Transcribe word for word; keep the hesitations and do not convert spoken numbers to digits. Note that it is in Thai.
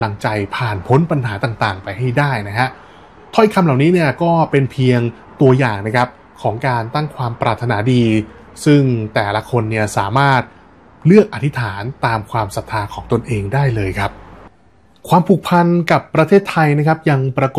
กำลังใจผ่านพ้นปัญหาต่างๆไปให้ได้นะฮะถ้อยคำเหล่านี้เนี่ยก็เป็นเพียงตัวอย่างนะครับของการตั้งความปรารถนาดีซึ่งแต่ละคนเนี่ยสามารถเลือกอธิษฐานตามความศรัทธาของตนเองได้เลยครับความผูกพันกับประเทศไทยนะครับยังปรากฏ